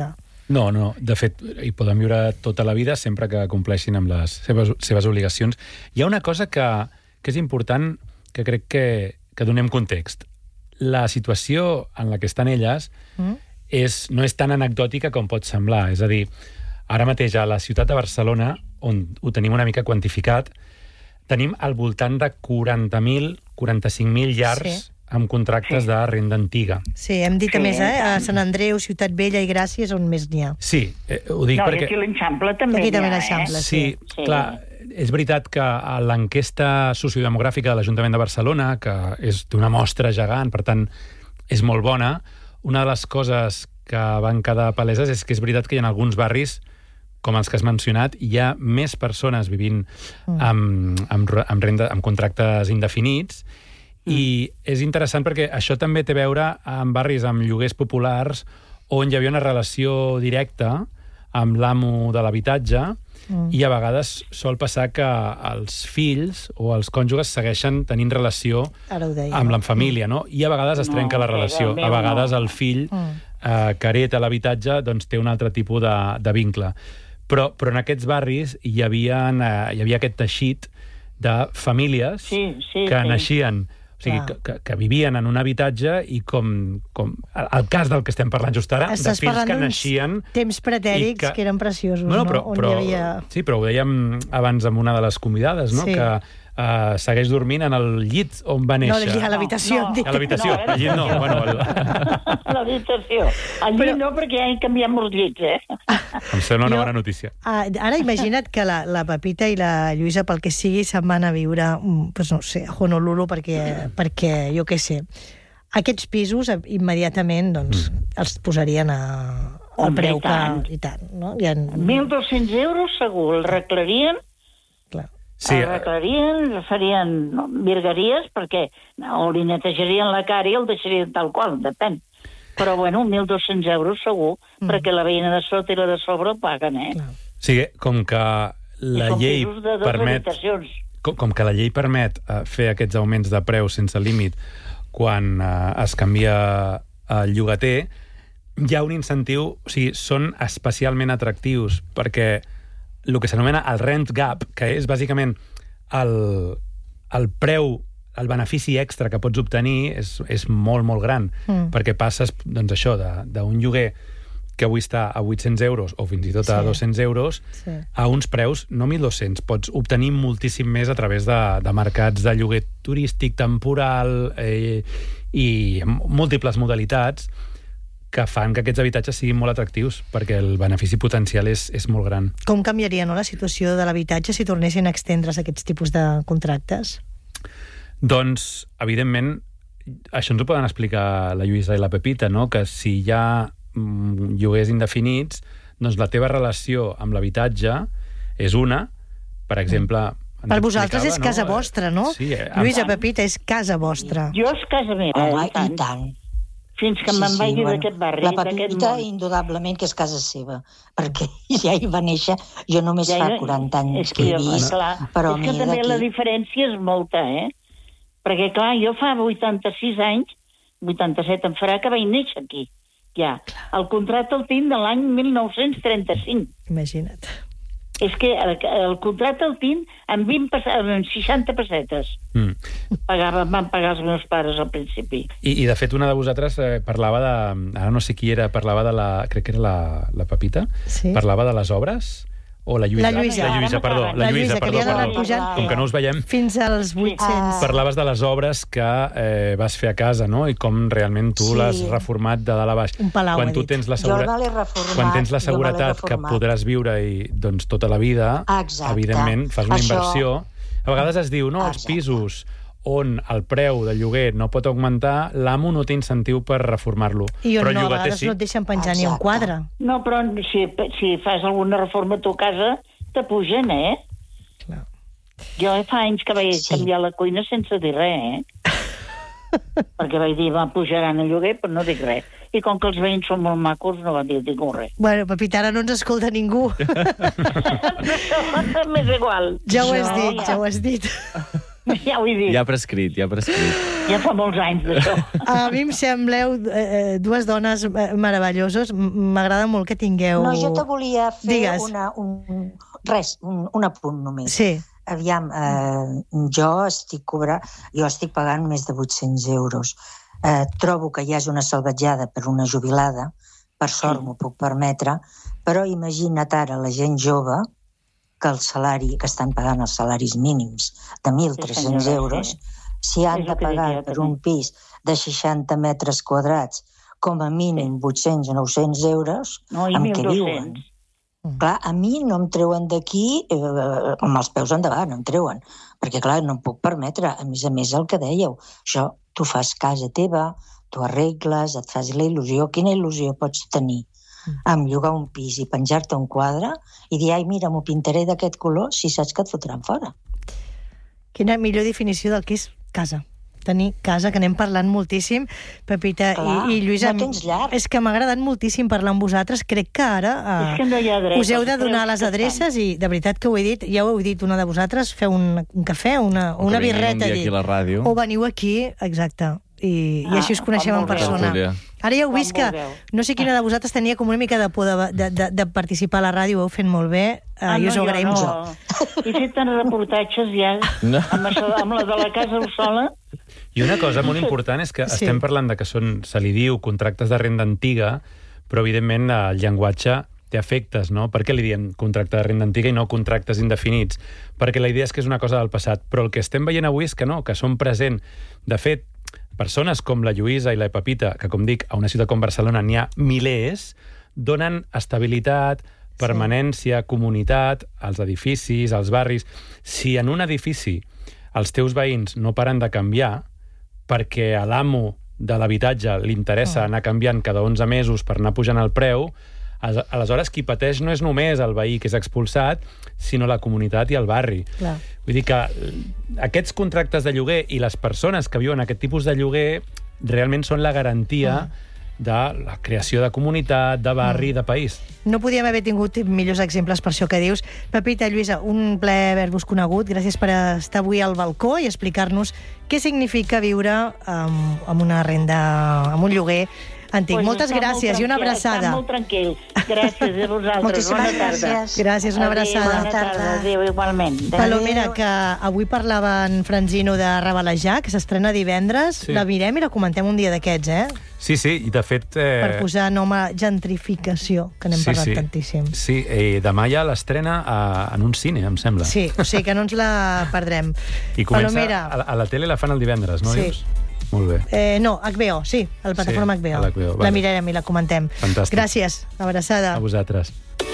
No, no. De fet, hi poden viure tota la vida sempre que compleixin amb les seves, seves obligacions. Hi ha una cosa que, que és important, que crec que, que donem context. La situació en la que estan elles mm. és, no és tan anecdòtica com pot semblar. És a dir, ara mateix a la ciutat de Barcelona, on ho tenim una mica quantificat, tenim al voltant de quaranta mil, quaranta-cinc mil llars sí. amb contractes sí. de renda antiga. Sí, hem dit sí, a més, eh? A Sant Andreu, Ciutat Vella i Gràcia és on més n'hi ha. Sí, eh, ho dic no, perquè... No, aquí l'Eixample també aquí n'hi ha, també l'Eixample, eh? sí. Sí, sí, clar, és veritat que a l'enquesta sociodemogràfica de l'Ajuntament de Barcelona, que és d'una mostra gegant, per tant, és molt bona, una de les coses que van quedar paleses és que és veritat que hi ha alguns barris com els que has mencionat, hi ha més persones vivint mm. amb, amb, amb, renda, amb contractes indefinits mm. i és interessant perquè això també té a veure amb barris amb lloguers populars on hi havia una relació directa amb l'amo de l'habitatge mm. i a vegades sol passar que els fills o els cònjuges segueixen tenint relació amb la família, no? I a vegades es trenca no, la relació. A vegades el fill mm. eh, que hereta l'habitatge doncs, té un altre tipus de, de vincle. Però, però en aquests barris hi havia, eh, hi havia aquest teixit de famílies sí, sí, que sí. naixien, o sigui, que, que, que vivien en un habitatge i com, com el cas del que estem parlant just ara, Estàs de fills que naixien... temps pretèrits que... que eren preciosos, no? no però, no? On però, hi havia... Sí, però ho dèiem abans amb una de les convidades, no? Sí. Que Uh, segueix dormint en el llit on va néixer. No, a l'habitació. No, no. A l'habitació, no, al llit no. Bueno, el... A l'habitació. Al llit Però... no, perquè ja hi canviem els llits, eh? Em sembla una jo, bona notícia. Uh, ara imagina't que la, la Pepita i la Lluïsa, pel que sigui, se'n van a viure, pues no sé, a Honolulu, perquè, perquè jo què sé, aquests pisos immediatament doncs, mm. els posarien a, al Home, preu i tant. que... I tant, no? I en... mil dos-cents euros segur, el reclarien. Clar. Sí. Arreglarien, farien no, virgueries, perquè o li netejarien la cara i el deixarien tal qual, depèn. Però, bueno, mil dos-cents euros segur, mm. perquè la veïna de sota i la de sobre ho paguen, eh? Clar. Sí, com que la llei permet... Com, com que la llei permet uh, fer aquests augments de preu sense límit quan uh, es canvia el llogater, hi ha un incentiu, o sigui, són especialment atractius, perquè el que s'anomena el rent gap, que és bàsicament el, el preu, el benefici extra que pots obtenir és, és molt, molt gran, mm. perquè passes, doncs això, d'un lloguer que avui està a vuit-cents euros o fins i tot a sí. dos-cents euros, sí. a uns preus, no mil dos-cents, pots obtenir moltíssim més a través de, de mercats de lloguer turístic, temporal eh, i múltiples modalitats que fan que aquests habitatges siguin molt atractius, perquè el benefici potencial és, és molt gran. Com canviaria, no, la situació de l'habitatge si tornessin a extendre's aquests tipus de contractes? Doncs, evidentment, això ens ho poden explicar la Lluïsa i la Pepita, no? Que si hi ha mm, lloguers indefinits, doncs la teva relació amb l'habitatge és una, per exemple... Per vosaltres és casa no? vostra, no? Sí, eh, Lluïsa, Pepita, és casa vostra. Jo és casa meva, oh, i tant. I tant. Fins que sí, me'n vagi sí, bueno, d'aquest barri, la Pepita, indudablement, que és casa seva, perquè ja hi va néixer, jo només ja fa quaranta anys que hi he vist, clar, però és que també la diferència és molta, eh? Perquè, clar, jo fa vuitanta-sis anys, vuitanta-set em farà, que vaig néixer aquí, ja. El contracte el tinc de l'any mil nou-cents trenta-cinc. Imagina't. És que el, el contracte el tinc amb, vint, amb seixanta pessetes. Mm. Pagava, van pagar els meus pares al principi. I, i de fet, una de vosaltres eh, parlava de... Ara no sé qui era, parlava de la... Crec que era la, la Pepita. Sí. Parlava de les obres... O la Lluïsa. La Lluïsa. La Lluïsa, perdó. La, la Lluïsa, perdó, perdó. Pujant, com que no us veiem... Fins als vuit-cents. Parlaves de les obres que eh, vas fer a casa, no? I com realment tu sí. l'has reformat de dalt a baix. Un palau, quan tu tens la segura... Jo me l'he reformat. Quan tens la seguretat que podràs viure i, doncs, tota la vida, exacte. Evidentment, fas una Això... inversió. A vegades es diu, no, els exacte. Pisos on el preu del lloguer no pot augmentar, l'amo no té incentiu per reformar-lo. I on però no, a vegades sí. no et deixen penjar exacte. Ni un quadre. No, però si, si fas alguna reforma a tu casa, te pugen, eh? Clar. Jo fa anys que vaig sí. canviar la cuina sense dir res, eh? Perquè vaig dir, va, pujaran el lloguer, però no dic res. I com que els veïns són molt macos, no va dir ningú res. Bueno, Pepita, ara no ens escolta ningú. M'és igual. Ja ho has dit, ja ho has dit. Ja ho he dit. Ja ha prescrit, ja ha prescrit. Ja fa molts anys d'això. A mi em sembleu eh, dues dones meravelloses. M'agrada molt que tingueu... No, jo te volia fer Digues. una, un, res, un, un apunt només. Sí. Aviam, eh, jo estic cobrant, jo estic pagant més de vuit-cents euros. Eh, trobo que ja és una salvatjada per una jubilada, per sort m'ho puc permetre, però imagina't ara la gent jove que el salari, que estan pagant els salaris mínims de mil tres-cents euros, si han de pagar per un pis de seixanta metres quadrats com a mínim vuit-cents o nou-cents euros, No, i amb mil què viuen? dos-cents. Clar, a mi no em treuen d'aquí eh, amb els peus endavant, no em treuen, perquè clar, no em puc permetre. A més a més, el que dèieu, això, tu fas casa teva, tu arregles, et fas la il·lusió. Quina il·lusió pots tenir amb llogar un pis i penjar-te un quadre i dir, ai, mira, m'ho pintaré d'aquest color, si saps que et fotran fora. Quina millor definició del que és casa. Tenir casa, que anem parlant moltíssim, Pepita Clar, i, i Lluïsa. no tens llar. És que m'ha agradat moltíssim parlar amb vosaltres. Crec que ara eh, És que no hi ha dret. us heu de Els donar preus les que adreces i, de veritat que ho he dit, ja ho heu dit una de vosaltres, feu un, un cafè, una, O que una vinguin un birreta. dia he dit. aquí a la ràdio. O veniu aquí, exacte, i, i Ah, així us coneixem quan en persona. vulgueu. Ara ja heu Quan vist que vulgueu. no sé quina de vosaltres tenia com una mica de por de, de, de, de participar a la ràdio, ho heu fet molt bé, eh, Ah, i us ho jo agraïm. no. He fet tants reportatges ja, No. amb, això, amb la de la Casa Ossola. I una cosa molt important és que Sí. estem parlant de que són, se li diu, contractes de renda antiga, però evidentment el llenguatge té efectes, no? Per què li diem contracte de renda antiga i no contractes indefinits? Perquè la idea és que és una cosa del passat, però el que estem veient avui és que no, que són present. De fet, persones com la Lluïsa i la Pepita, que com dic, a una ciutat com Barcelona n'hi ha milers, donen estabilitat, permanència, comunitat als edificis, als barris. Si en un edifici els teus veïns no paren de canviar perquè a l'amo de l'habitatge li interessa anar canviant cada onze mesos per anar pujant el preu, aleshores qui pateix no és només el veí que és expulsat, sinó la comunitat i el barri. Clar. Vull dir que aquests contractes de lloguer i les persones que viuen aquest tipus de lloguer realment són la garantia de la creació de comunitat, de barri, de país. No podíem haver tingut millors exemples per això que dius. Pepita, Lluïsa, un plaer haver-vos conegut. Gràcies per estar avui al balcó i explicar-nos què significa viure amb, amb una renda, amb un lloguer antic. Pues Moltes està gràcies molt i una tranquil, abraçada. Està molt tranquil. Gràcies a vosaltres. Moltíssimes Bona tarda. gràcies. Gràcies, una abraçada. Adéu, bona tarda. Adéu, igualment. Adéu. Palomera, que avui parlava en Franzino de Rabalejar, que s'estrena divendres. Sí. La mirem i la comentem un dia d'aquests, eh? Sí, sí, i de fet... Eh... Per posar nom a gentrificació, que n'hem sí, parlat sí. tantíssim. Sí, eh, demà ja l'estrena a- en un cine, em sembla. Sí, o sigui que no ens la perdrem. I comença, Palomera. a, la- a la tele la fan el divendres, no Sí. dius? Molt bé. Eh, no, H B O, sí, a la plataforma Sí, H B O. a l'H B O, La vale. mirarem i la comentem. Fantàstic. Gràcies, abraçada. A vosaltres.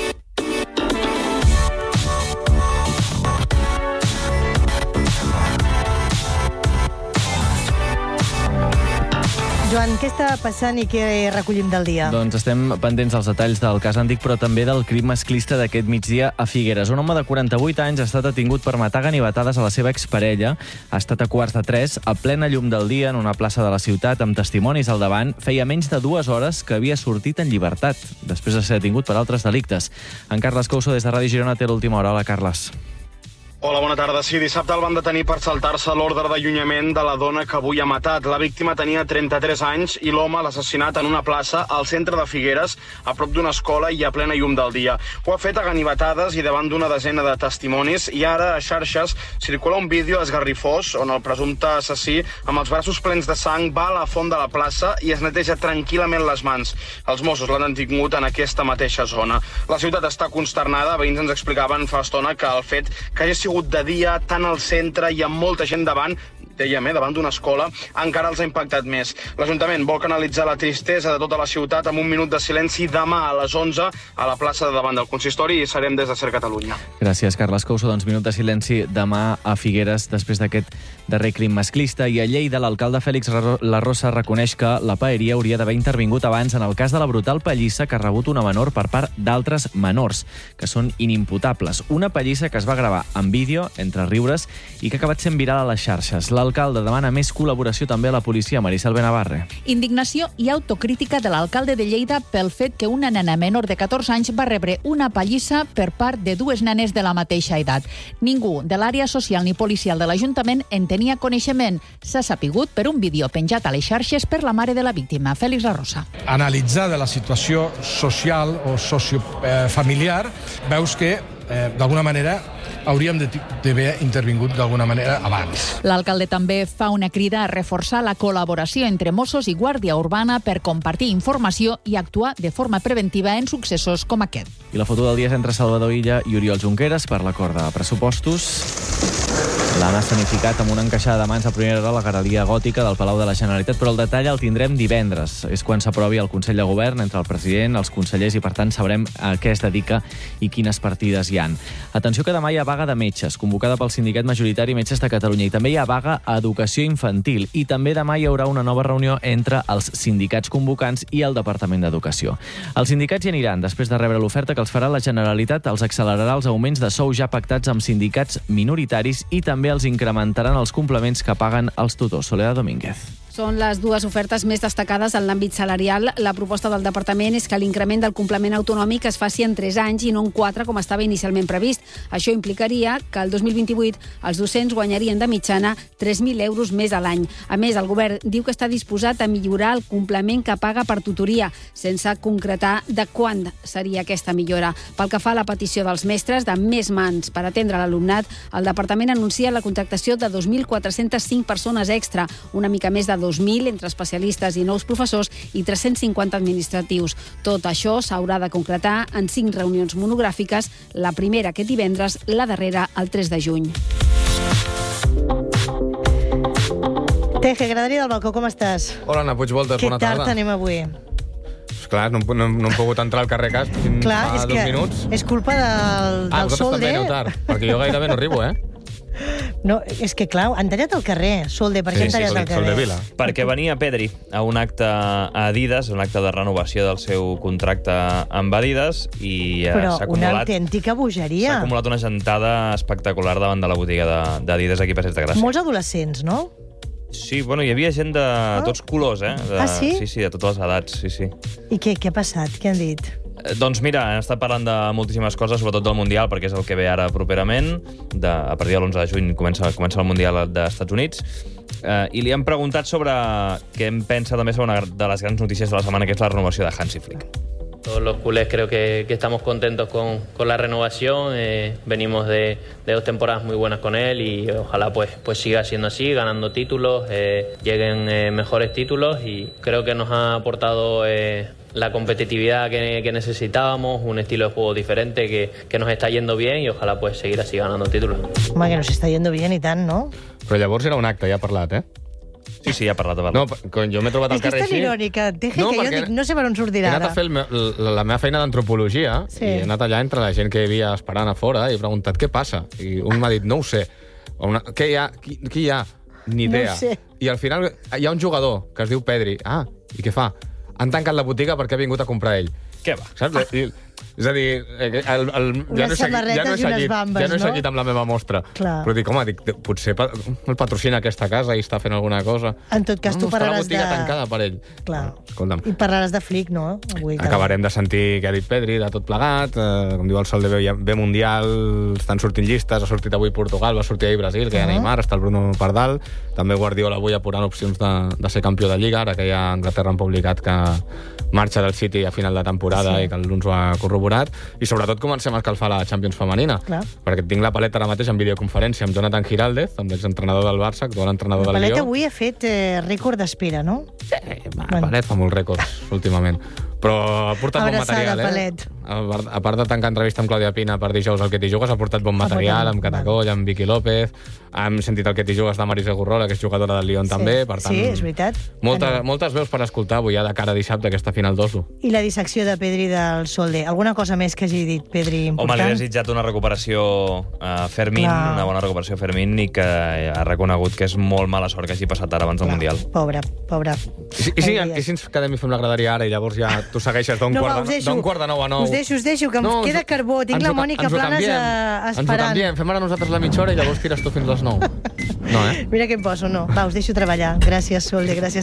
Joan, què està passant i què recollim del dia? Doncs estem pendents dels detalls del cas antic, però també del crim masclista d'aquest migdia a Figueres. Un home de quaranta-vuit anys ha estat detingut per matar ganivetades a la seva exparella. Ha estat a quarts de tres, a plena llum del dia, en una plaça de la ciutat, amb testimonis al davant. Feia menys de dues hores que havia sortit en llibertat, després de ser detingut per altres delictes. En Carles Couso, des de Ràdio Girona, té l'última hora. Hola, Carles. Hola, bona tarda. Sí, dissabte el van detenir per saltar-se l'ordre d'allunyament de la dona que avui ha matat. La víctima tenia trenta-tres anys i l'home l'ha assassinat en una plaça al centre de Figueres, a prop d'una escola i a plena llum del dia. Ho ha fet a ganivetades i davant d'una desena de testimonis, i ara a xarxes circula un vídeo esgarrifós on el presumpte assassí, amb els braços plens de sang, va a la font de la plaça i es neteja tranquil·lament les mans. Els Mossos l'han detingut en aquesta mateixa zona. La ciutat està consternada. Veïns ens explicaven fa estona que el fet que hagi sigut de dia, tant al centre i amb molta gent davant, dèiem, eh, davant d'una escola, encara els ha impactat més. L'Ajuntament vol canalitzar la tristesa de tota la ciutat amb un minut de silenci demà a les onze a la plaça de davant del consistori, i serem des de Ser Catalunya. Gràcies, Carles Couso. Doncs minut de silenci demà a Figueres després d'aquest darrer crim masclista. I a Lleida, l'alcalde Fèlix Larrosa reconeix que la paeria hauria d'haver intervingut abans en el cas de la brutal pallissa que ha rebut una menor per part d'altres menors, que són inimputables. Una pallissa que es va gravar en vídeo, entre riures, i que ha acabat sent viral a les xarxes. L'alcalde L'alcalde demana més col·laboració també a la policia. Maricel Benavarre. Indignació i autocrítica de l'alcalde de Lleida pel fet que una nena menor de catorze anys va rebre una pallissa per part de dues nenes de la mateixa edat. Ningú de l'àrea social ni policial de l'Ajuntament en tenia coneixement. S'ha sapigut per un vídeo penjat a les xarxes per la mare de la víctima, Fèlix La Rosa. Analitzada la situació social o sociofamiliar, veus que, eh, d'alguna manera, hauríem d'haver intervingut d'alguna manera abans. L'alcalde també fa una crida a reforçar la col·laboració entre Mossos i Guàrdia Urbana per compartir informació i actuar de forma preventiva en successos com aquest. I la foto del dia és entre Salvador Illa i Oriol Junqueras per l'acord de pressupostos. L'han escenificat amb una encaixada de mans a primera hora a la galeria gòtica del Palau de la Generalitat, però el detall el tindrem divendres. És quan s'aprovi el Consell de Govern entre el president, els consellers, i per tant sabrem a què es dedica i quines partides hi han. Atenció que demà hi ha vaga de metges, convocada pel sindicat majoritari Metges de Catalunya, i també hi ha vaga a Educació Infantil, i també demà hi haurà una nova reunió entre els sindicats convocants i el Departament d'Educació. Els sindicats hi aniran després de rebre l'oferta que els farà la Generalitat, els accelerarà els augments de sou ja pactats amb sindicats minoritaris i també els incrementaran els complements que paguen els tutors. Soledad Domínguez. Són les dues ofertes més destacades en l'àmbit salarial. La proposta del departament és que l'increment del complement autonòmic es faci en tres anys i no en quatre, com estava inicialment previst. Això implicaria que el dos mil vint-i-vuit els docents guanyarien de mitjana tres mil euros més a l'any. A més, el govern diu que està disposat a millorar el complement que paga per tutoria, sense concretar de quan seria aquesta millora. Pel que fa a la petició dels mestres de més mans per atendre l'alumnat, el departament anuncia la contractació de dos mil quatre-cents cinc persones extra, una mica més de dos mil entre especialistes i nous professors i tres-cents cinquanta administratius. Tot això s'haurà de concretar en cinc reunions monogràfiques, la primera aquest divendres, la darrera el tres de juny. Teje, Graderia del Balcó, com estàs? Hola, Anna Puigvoltes, Que bona tarda. tard anem avui. Pues clar, no, no, no hem pogut entrar al carrer Cast fins Clar, fa és dos que minuts. és culpa del, Ah, del vosaltres Solde. també aneu tard, perquè jo gairebé no arribo, eh? No, és que, clar, han tallat el carrer, Solde. Per Sí, què han sí, tallat Sol- el carrer? Soldevila. Perquè venia Pedri a un acte a Adidas, un acte de renovació del seu contracte amb Adidas, i eh, Però s'ha una acumulat, autèntica s'ha bogeria. acumulat una gentada espectacular davant de la botiga de- d'Adidas aquí a Passeig de Gràcia. Molts adolescents, no? Sí, bueno, hi havia gent de tots colors, eh? De, Ah, sí? Sí, sí, de totes les edats, sí, sí. I què, què ha passat? Què han dit? Eh, Doncs mira, hem estat parlant de moltíssimes coses, sobretot del Mundial, perquè és el que ve ara properament. De, a partir de l'onze de juny comença, comença el Mundial dels Estats Units. Eh, I li han preguntat sobre què en pensa també sobre una de les grans notícies de la setmana, que és la renovació de Hansi Flick. Todos los culés creo que, que estamos contentos con, con la renovación. Eh, venimos de, de dos temporadas muy buenas con él y ojalá pues, pues siga siendo así, ganando títulos, eh, lleguen eh, mejores títulos, y creo que nos ha aportado eh, la competitividad que, que necesitábamos, un estilo de juego diferente que, que nos está yendo bien, y ojalá pues seguir así ganando títulos. Home, que nos està yendo bien i tant, no? Però llavors era un acte, ja ha parlat, eh? Sí, sí, ja ha parlat. Ha No, quan jo m'he trobat al És que és carrer tan així... irònica, Teje, No, que jo perquè dic, no sé per on He sortirà anat ara. a fer el meu, la, la meva feina d'antropologia Sí. i he anat allà entre la gent que hi havia esperant a fora i he preguntat què passa. I un m'ha dit, no ho sé. O una, què hi ha? Qui, qui hi ha? Ni No ho idea. sé. I al final hi ha un jugador que es diu Pedri. Ah, i què fa? Han tancat la botiga perquè ha vingut a comprar ell. Què va? Saps? I, és a dir, el, el, Unes ja no he seguit, ja no he samarretes i unes seguit, bambes, ja no he no? seguit amb la meva mostra. Clar. Però dic, home, dic, potser pa- el patrocina aquesta casa i està fent alguna cosa. En tot cas, tu Està la parlaràs botiga de- tancada per ell. Clar. Escolta'm. I parlaràs de Flick, no? Avui, que- Acabarem de sentir què ha dit Pedri, de tot plegat. Eh, com diu el Sol de Veu, ve Mundial, estan sortint llistes, ha sortit avui Portugal, va sortir ahir Brasil, que hi ha Uh-huh. Neymar, està el Bruno Pardal. També Guardiola avui apurant opcions de, de ser campió de Lliga, ara que ja Anglaterra han publicat que marxa del City a final de temporada Sí. i que l'Uns ho ha corroborat. I sobretot comencem a escalfar la Champions femenina. Clar. Perquè tinc la paleta ara mateix en videoconferència amb Jonathan Giraldez, amb l'exentrenador del Barça, actual entrenador La del Paleta Lió. avui ha fet eh, rècord d'espera, no? Va, Bueno. Palet fa molts rècords últimament. Però ha portat bon Abraçada, material, eh? Palet. A part, a part de tancar entrevista amb Clàudia Pina per dijous al Que t'hi jugues, ha portat bon material, portat- amb Catacoll, amb Vicky López, hem sentit el Que t'hi jugues de Marisa Gurrola, que és jugadora del Lyon també, per tant... Sí, és veritat. Molta, Anem. moltes veus per escoltar avui ja de cara a dissabte aquesta final d'Oslo. I la dissecció de Pedri del Solde. Alguna cosa més que hagi dit Pedri Home, important? li ha desitjat una recuperació a Fermín, Clar. una bona recuperació a Fermín, i que ha reconegut que és molt mala sort que hagi passat ara abans del Mundial. Pobre, pobre. I si, i si, i si ens quedem i fem la graderia ara i llavors ja tu segueixes d'un No, va, quart, us de- deixo. d'un quart de nou a nou Us us deixo, us deixo, que em No, queda ens- carbó. Tinc ens la ho ca- Mònica ens ho Planes canviem. eh, Ens ho esperant. canviem, fem ara nosaltres la mitja hora i llavors tires tu fins les nou. No, eh? Mira què em poso, no. Va, us deixo treballar. Gràcies, Solde, gràcies.